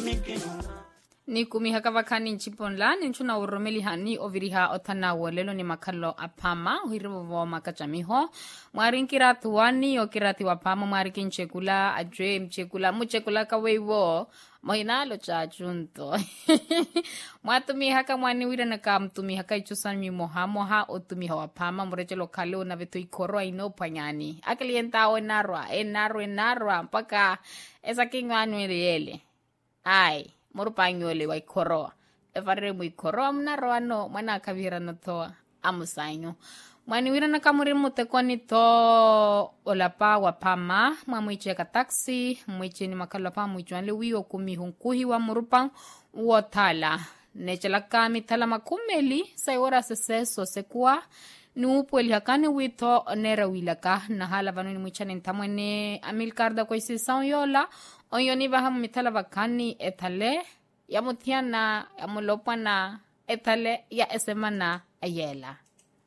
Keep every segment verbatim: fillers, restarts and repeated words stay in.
ni kumiha kavakani nchiponla ni nchuna uromeli hani oviriha otanawo lelo ni makalo apama uhirivovo makachamiho mwari nkiratu wani o kirati wapama mwari kinchekula ajwe mchekula muchekula kaweivo mohinalo cha junto mwatumiha ka mwani wira na ka mtumiha ka ichusan mi moha moha o tumiha wapama murechelo kalo na veto ikoro ino panyani akalienta o narwa e narwa e narwa mpaka esa kingwanu ele ai morupanyole wa ikoro efarre mu ikoro mnaro ano mwana akavira no to amusanyo mwani wira na kamuri mutekoni to olapa wa pama mwamuiche ka taxi mwiche ni makalo pa mwichwanle wiyo kumi hunkuhi wa murupa wotala nechela kami tala makumeli sayora seseso sekua ni upweli hakane wito nera wilaka na hala vanuni mwichane ntamwene amilkarda kwa isi yola oyoni baha mitala vakani etale ya mutiana ya mulopana etale ya esemana ayela.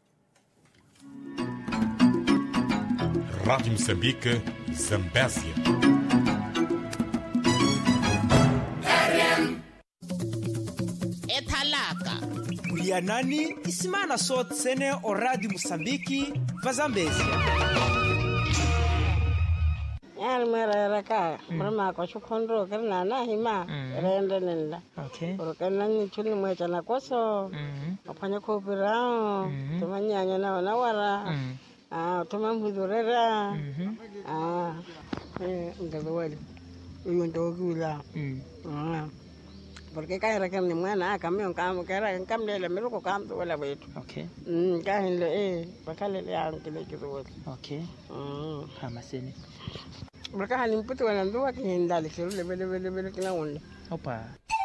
Rádio Moçambique, Zambésia. Etalaka Ulianani isimana sot sene o Rádio Moçambique Vazambésia. Yan mara ka mara ko chukondro kana na hima rende nenda Okay. orokana ni chuni mwe chana koso apanya ko birao tumanyanya na na wara ah tumamhudurera ah eh ngabawali uyo ndo kula ah porque kaira kam ni mwana akamyo kam kaira kam lele miruko kam wala wetu Okay. mm kahin le eh bakale ya ngile kizo Okay. mm Hamaseni. Mereka hanya putih orang tua kini dah disuruh lebih lebih lebih kena unda. Opa.